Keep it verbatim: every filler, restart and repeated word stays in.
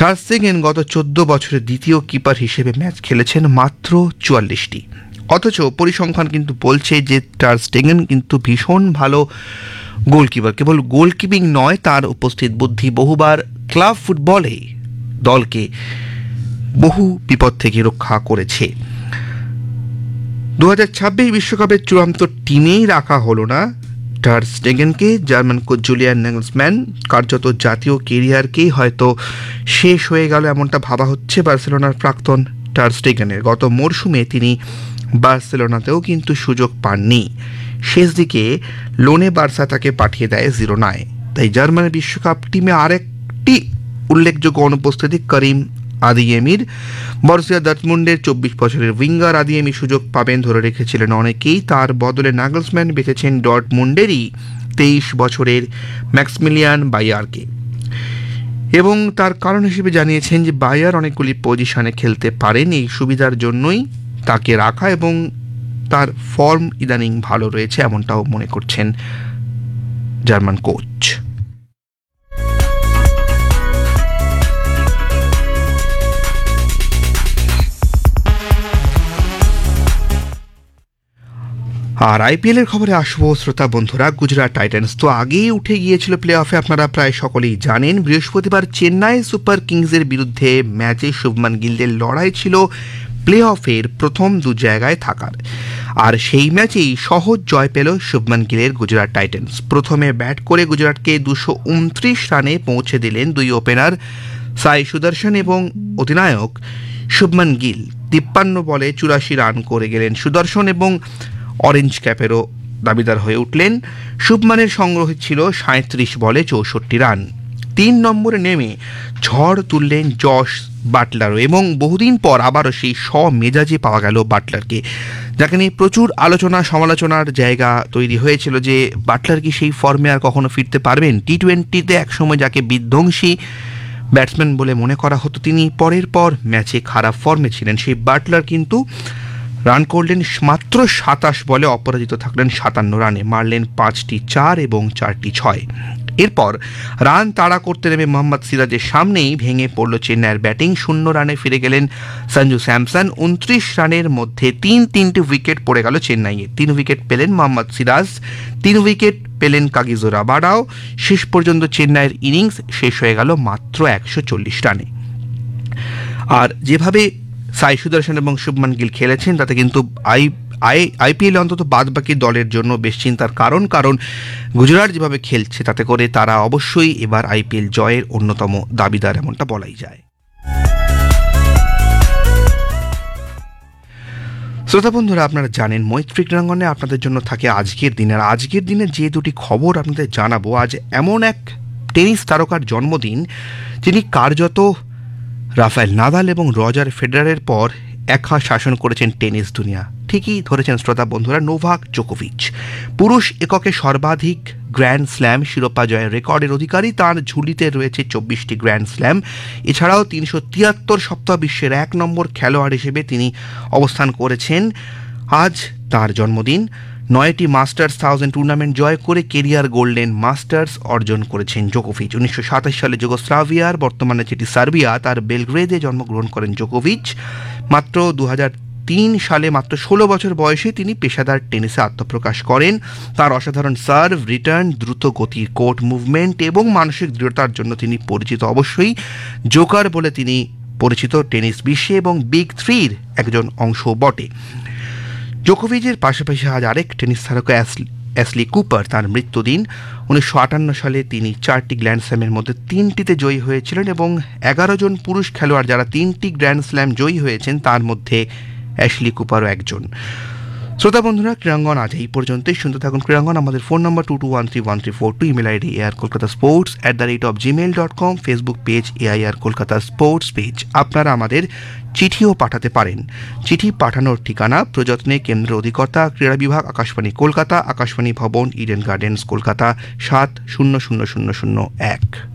টার স্টেগেন গত চোদ্দ বছরের দ্বিতীয় কিপার হিসেবে ম্যাচ খেলেছেন মাত্র চুয়াল্লিশটি, অথচ পরিসংখ্যান কিন্তু বলছে যে টার স্টেগেন কিন্তু ভীষণ ভালো গোলকিপার। কেবল গোলকিপিং নয়, তার উপস্থিত বুদ্ধি বহুবার ক্লাব ফুটবলে দলকে বহু বিপদ থেকে রক্ষা করেছে। দু হাজার ছাব্বিশ বিশ্বকাপের চূড়ান্ত টিমেই রাখা হলো না টার স্টেগেনকে। জার্মান কোচ জুলিয়ান নাগলসম্যান কার্যত জাতীয় কেরিয়ারকেই হয়তো শেষ হয়ে গেল এমনটা ভাবা হচ্ছে বার্সেলোনার প্রাক্তন টার স্টেগেনের। গত মরশুমে তিনি বার্সেলোনাতেও কিন্তু সুযোগ পাননি, শেষ দিকে লোনে বার্সা তাকে পাঠিয়ে দেয় জিরোনায়। তাই জার্মানি বিশ্বকাপ টিমে আরেকটি উল্লেখযোগ্য অনুপস্থিতি করিম আদিয়েমির। বরুসিয়া ডর্টমুন্ডের চব্বিশ বছরের উইঙ্গার আদিয়েমি সুযোগ পাবেন ধরে রেখেছিলেন অনেকেই। তার বদলে নাগলসম্যান বেঁচেছেন ডর্টমুন্ডেরই তেইশ বছরের ম্যাক্সমিলিয়ান বায়ারকে, এবং তার কারণ হিসেবে জানিয়েছেন যে বায়ার অনেকগুলি পজিশনে খেলতে পারেন, এই সুবিধার জন্যই তাকে রাখা, এবং তার ফর্ম ইদানিং ভালো রয়েছে এমনটাও মনে করছেন জার্মান কোচ। আর আইপিএল এর খবরে আসবো শ্রোতা বন্ধুরা। গুজরাট টাইটান্স তো আগেই উঠে গিয়েছিল প্লে অফে, আপনারা প্রায় সকলেই জানেন। বৃহস্পতিবার চেন্নাই সুপার কিংসের বিরুদ্ধে ম্যাচে শুভমান গিলদের লড়াই ছিল প্লে অফের প্রথম দু জায়গায় থাকার, আর সেই ম্যাচেই সহজ জয় পেল শুভমান গিলের গুজরাট টাইটান্স। প্রথমে ব্যাট করে গুজরাটকে দুশো উনত্রিশ রানে পৌঁছে দিলেন দুই ওপেনার সাই সুদর্শন এবং অধিনায়ক শুভমান গিল। তিপ্পান্ন বলে চুরাশি রান করে গেলেন সুদর্শন এবং অরেঞ্জ ক্যাপেরও দাবিদার হয়ে উঠলেন। শুভমানের সংগ্রহ ছিল সাঁত্রিশ বলে চৌষট্টি রান। তিন নম্বরে নেমে ঝড় তুললেন জশ বাটলারও, এবং বহুদিন পর আবারও সেই স্বমেজাজে পাওয়া গেল বাটলারকে, যাকে নিয়ে প্রচুর আলোচনা সমালোচনার জায়গা তৈরি হয়েছিল যে বাটলার কি সেই ফর্মে আর কখনো ফিরতে পারবেন। টি টোয়েন্টিতে একসময় যাকে বিধ্বংসী ব্যাটসম্যান বলে মনে করা হতো, তিনি পরের পর ম্যাচে খারাপ ফর্মে ছিলেন। সেই বাটলার কিন্তু রান করলেন মাত্র সাতাশ বলে, অপরাজিত থাকলেন সাতান্ন রানে, মারলেন পাঁচটি চার এবং চারটি ছয়। এরপর রান তাড়া করতে নেমে মোহাম্মদ সিরাজের সামনেই ভেঙে পড়ল চেন্নাইয়ের ব্যাটিং। শূন্য রানে ফিরে গেলেন সঞ্জু স্যামসন। উনত্রিশ রানের মধ্যে তিন তিনটি উইকেট পড়ে গেল চেন্নাইয়ে। তিন উইকেট পেলেন মোহাম্মদ সিরাজ, তিন উইকেট পেলেন কাগিজো রাবাডাও। শেষ পর্যন্ত চেন্নাইয়ের ইনিংস শেষ হয়ে গেল মাত্র একশো চল্লিশ রানে। আর যেভাবে সাই সুদর্শন এবং শুভমান গিল খেলেছেন তাতে কিন্তু আই আই আইপিএল অন্তত বাদবাকি দলের জন্য বেশ চিন্তার কারণ, কারণ গুজরাট যেভাবে খেলছে তাতে করে তারা অবশ্যই এবার আইপিএল জয়ের অন্যতম দাবিদার, এমনটা বলাই যায়। শ্রোতা বন্ধুরা, আপনারা জানেন মৈত্রী ক্রীড়াঙ্গনে আপনাদের জন্য থাকে আজকের দিনের আজকের দিনে যে দুটি খবর আপনাদের জানাবো। আজ এমন এক টেনিস তারকার জন্মদিন যিনি কার্যত রাফায়েল নাদাল এবং রজার ফেডারের পর একা শাসন করেছেন টেনিস দুনিয়া। ঠিকই ধরেছেন শ্রোতা বন্ধুরা, নোভাক জোকোভিচ। পুরুষ এককে সর্বাধিক গ্র্যান্ড স্ল্যাম শিরোপা জয়ের রেকর্ডের অধিকারী। তার ঝুলিতে রয়েছে চব্বিশটি গ্র্যান্ড স্ল্যাম। এছাড়াও তিনশো তিয়াত্তর সপ্তাহ বিশ্বের এক নম্বর খেলোয়াড় হিসেবে তিনি অবস্থান করেছেন। আজ তার জন্মদিন। নয়টি মাস্টার্স থাউজেন্ড টুর্নামেন্ট জয় করে কেরিয়ার গোল্ডেন মাস্টার্স অর্জন করেছেন জোকোভিচ। উনিশশো সাতাশ সালে যুগোস্লাভিয়ার, বর্তমানে যেটি সার্বিয়া, তার বেলগ্রেদে জন্মগ্রহণ করেন জোকোভিচ। মাত্র দু হাজার তিন সালে মাত্র ষোলো বছর বয়সে তিনি পেশাদার টেনিসে আত্মপ্রকাশ করেন। তার অসাধারণ সার্ভ, রিটার্ন, দ্রুত গতির কোর্ট মুভমেন্ট এবং মানসিক দৃঢ়তার জন্য তিনি পরিচিত। অবশ্যই জোকার বলে তিনি পরিচিত টেনিস বিশ্বে এবং বিগ থ্রির একজন অংশ বটে। জোকোভিচের পাশাপাশি আজ আরেক টেনিস তারকা অ্যাশলি কুপার, তার মৃত্যুদিন। উনিশশো আটান্ন সালে তিনি চারটি গ্র্যান্ড স্ল্যামের মধ্যে তিনটিতে জয়ী হয়েছিলেন, এবং এগারো জন পুরুষ খেলোয়াড় যারা তিনটি গ্র্যান্ড স্ল্যাম জয়ী হয়েছেন তার মধ্যে অ্যাশলি কুপারও একজন। শ্রোতা বন্ধুরা, ক্রীড়াঙ্গন আজ এই পর্যন্তই। শুনতে থাকুন ক্রীড়াঙ্গন। আমাদের phone number two two one three one three four two, email ID AR Kolkata sports at the rate of Gmail dot com, Facebook page AIR Kolkata sports page. আপনারা আমাদের চিঠিও পাঠাতে পারেন। চিঠি পাঠানোর ঠিকানা প্রযত্নে কেন্দ্র অধিকর্তা, ক্রীড়া বিভাগ, আকাশবাণী কলকাতা, আকাশবাণী ভবন, ইডেন গার্ডেন্স, কলকাতা সাত শূন্য শূন্য শূন্য শূন্য এক।